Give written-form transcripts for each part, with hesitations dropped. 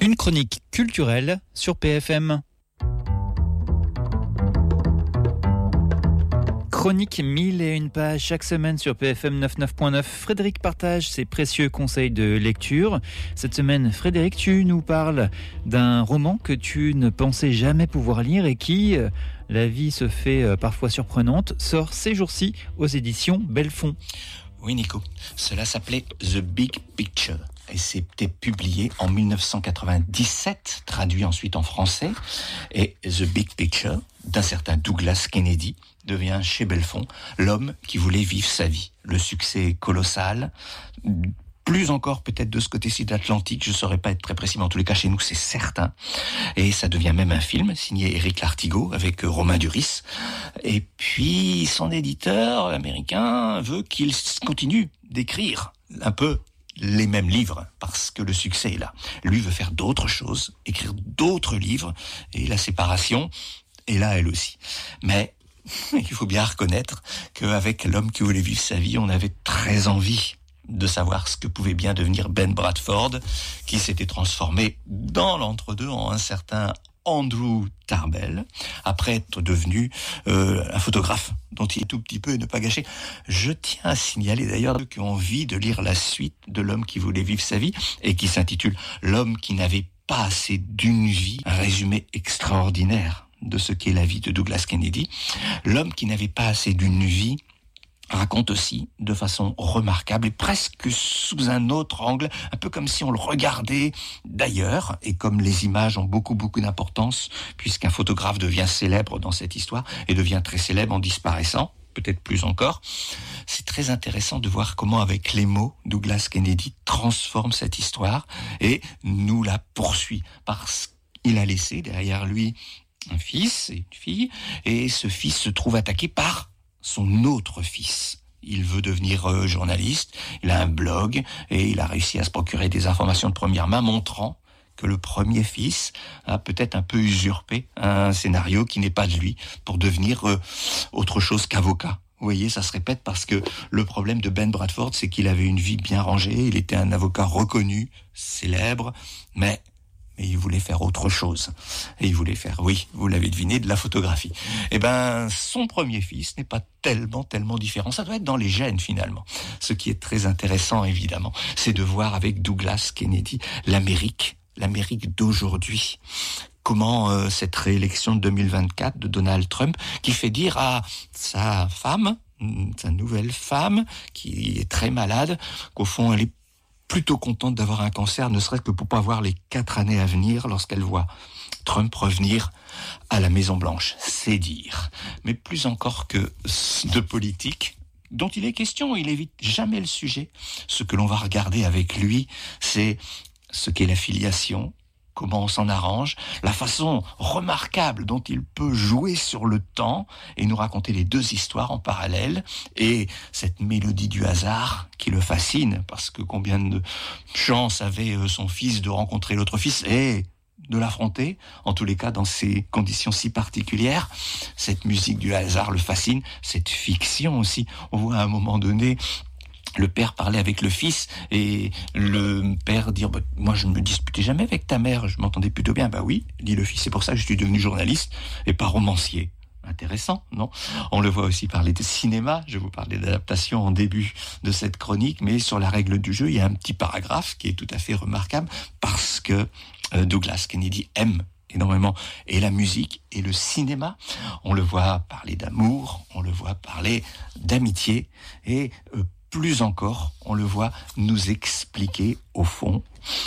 Une chronique culturelle sur PFM. Chronique 1001 pages chaque semaine sur PFM 99.9. Frédéric partage ses précieux conseils de lecture. Cette semaine, Frédéric, tu nous parles d'un roman que tu ne pensais jamais pouvoir lire et qui, la vie se fait parfois surprenante, sort ces jours-ci aux éditions Belfond. Oui, Nico. Cela s'appelait The Big Picture. Et c'était publié en 1997, traduit ensuite en français. Et The Big Picture, d'un certain Douglas Kennedy, devient chez Belfond l'homme qui voulait vivre sa vie. Le succès est colossal. Plus encore peut-être de ce côté-ci de l'Atlantique, je ne saurais pas être très précis, mais en tous les cas chez nous c'est certain. Et ça devient même un film signé Éric Lartigot avec Romain Duris. Et puis son éditeur américain veut qu'il continue d'écrire un peu les mêmes livres, parce que le succès est là. Lui veut faire d'autres choses, écrire d'autres livres, et la séparation est là elle aussi. Mais il faut bien reconnaître qu'avec l'homme qui voulait vivre sa vie, on avait très envie de savoir ce que pouvait bien devenir Ben Bradford, qui s'était transformé dans l'entre-deux en un certain Andrew Tarbell, après être devenu un photographe dont il est tout petit peu et ne pas gâcher. Je tiens à signaler d'ailleurs ceux qui ont envie de lire la suite de L'homme qui voulait vivre sa vie et qui s'intitule L'homme qui n'avait pas assez d'une vie, un résumé extraordinaire de ce qu'est la vie de Douglas Kennedy. L'homme qui n'avait pas assez d'une vie raconte aussi de façon remarquable et presque sous un autre angle, un peu comme si on le regardait d'ailleurs, et comme les images ont beaucoup d'importance, puisqu'un photographe devient célèbre dans cette histoire et devient très célèbre en disparaissant, peut-être plus encore. C'est très intéressant de voir comment avec les mots, Douglas Kennedy transforme cette histoire et nous la poursuit, parce qu'il a laissé derrière lui un fils et une fille, et ce fils se trouve attaqué par son autre fils. Il veut devenir journaliste, il a un blog et il a réussi à se procurer des informations de première main montrant que le premier fils a peut-être un peu usurpé un scénario qui n'est pas de lui pour devenir autre chose qu'avocat. Vous voyez, ça se répète parce que le problème de Ben Bradford, c'est qu'il avait une vie bien rangée, il était un avocat reconnu, célèbre, mais il voulait faire autre chose. Et il voulait faire, oui, vous l'avez deviné, de la photographie. Eh ben, son premier fils n'est pas tellement différent. Ça doit être dans les gènes, finalement. Ce qui est très intéressant, évidemment, c'est de voir avec Douglas Kennedy l'Amérique d'aujourd'hui. Comment cette réélection de 2024 de Donald Trump, qui fait dire à sa femme, sa nouvelle femme, qui est très malade, qu'au fond, elle est plutôt contente d'avoir un cancer, ne serait-ce que pour pas voir les 4 années à venir lorsqu'elle voit Trump revenir à la Maison-Blanche. C'est dire. Mais plus encore que de politique, dont il est question, il évite jamais le sujet. Ce que l'on va regarder avec lui, c'est ce qu'est la filiation, comment on s'en arrange, la façon remarquable dont il peut jouer sur le temps et nous raconter les deux histoires en parallèle, et cette mélodie du hasard qui le fascine, parce que combien de chance avait son fils de rencontrer l'autre fils et de l'affronter, en tous les cas dans ces conditions si particulières. Cette musique du hasard le fascine, cette fiction aussi. On voit à un moment donné le père parlait avec le fils et le père dire moi je ne me disputais jamais avec ta mère, je m'entendais plutôt bien. Oui, dit le fils, c'est pour ça que je suis devenu journaliste et pas romancier. Intéressant, non? On le voit aussi parler de cinéma. Je vous parlais d'adaptation en début de cette chronique, mais sur la règle du jeu, il y a un petit paragraphe qui est tout à fait remarquable parce que Douglas Kennedy aime énormément et la musique et le cinéma. On le voit parler d'amour, on le voit parler d'amitié et plus encore, on le voit nous expliquer au fond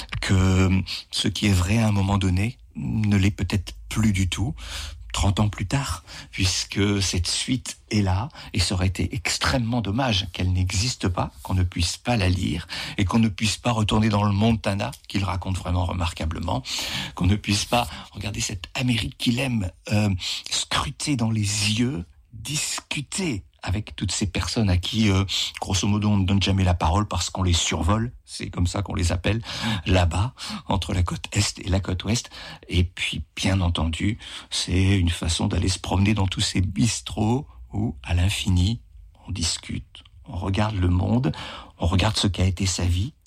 que ce qui est vrai à un moment donné ne l'est peut-être plus du tout 30 ans plus tard, puisque cette suite est là, et ça aurait été extrêmement dommage qu'elle n'existe pas, qu'on ne puisse pas la lire, et qu'on ne puisse pas retourner dans le Montana, qu'il raconte vraiment remarquablement, qu'on ne puisse pas regarder cette Amérique qu'il aime, scruter dans les yeux, discuter avec toutes ces personnes à qui, grosso modo, on ne donne jamais la parole parce qu'on les survole, c'est comme ça qu'on les appelle, là-bas, entre la côte Est et la côte Ouest. Et puis, bien entendu, c'est une façon d'aller se promener dans tous ces bistrots où, à l'infini, on discute, on regarde le monde, on regarde ce qu'a été sa vie,